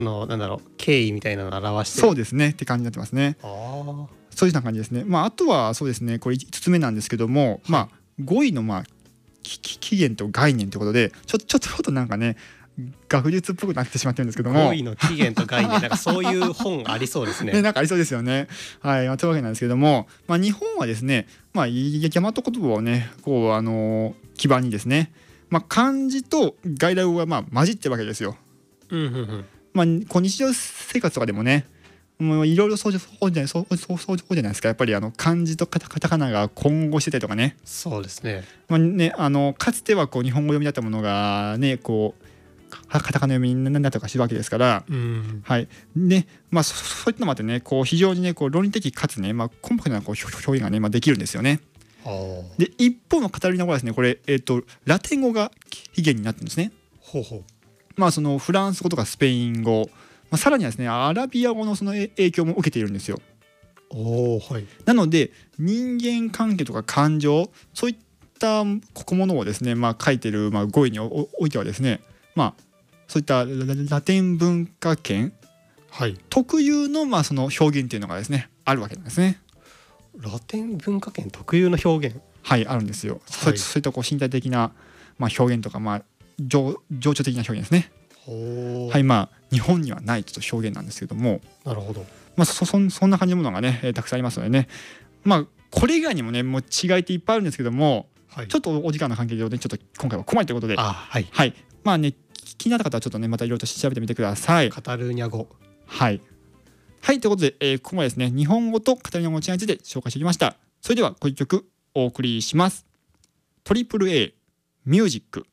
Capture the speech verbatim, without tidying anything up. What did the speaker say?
のなんだろう経緯みたいなのを表してる。 そうですねって感じになってますね。 ああ。 そういうような感じですね。まあ、あとはそうですね、これいつつめなんですけども、はい、まあ、ごいのまあ起源と概念ということでちょちょちょっとなんかね学術っぽくなってしまってるんですけども、 ごいの起源と概念なんかそういう本ありそうですね。 ね、なんかありそうですよね。はい、まあ、というわけなんですけども、まあ、日本はですね、まあ、大和言葉をねこうあのー、基盤にですね、まあ、漢字と外来語がまあ混じってるわけですよ。 うんうんうん。 まあ、こう日常生活とかでもねもういろいろそうじゃないそうそうそうじゃないですか。やっぱりあの漢字とカタカタカナが混合してたりとかね。 そうですね。 まあね、あのかつてはこう日本語読みだったものがねこうカタカナ読みになったりとかするわけですから、 うん、 はい。で、まあそ、そういったのもあってね、こう非常にねこう論理的かつね、まあコンパクトなこう表現がね、まあ、できるんですよね。で、一方のカタルニナ語はですね、これえっとラテン語が起源になってるんですね。 ほうほう。 まあそのフランス語とかスペイン語。まあ、さらにはですねアラビア語のその影響も受けているんですよ。 おー、はい、 なので人間関係とか感情そういったものをですね、まあ、書いている、まあ、語彙においてはですね、まあ、そういったラテン文化圏、はい、特有のまあその表現っていうのがですねあるわけなんですね。 ラテン文化圏特有の表現、 はいあるんですよ。はい、そういったこう身体的な、まあ、表現とか、まあ、情情緒的な表現ですね。はい、まあ日本にはないちょっと表現なんですけども、 なるほど。 まあ、そ, そ, そんな感じのものがね、えー、たくさんありますのでね、まあこれ以外にもねもう違いっていっぱいあるんですけども、はい、ちょっとお時間の関係上でちょっと今回は困りということで、 あ、はい、 はい、まあね気になった方はちょっとねまたいろいろと調べてみてください。 カタルーニャ語、 はいはいということで、えー、ここまでですね日本語とカタルーニャ語の違いについて紹介してきました。それではこの曲お送りします。トリプル A ミュージック。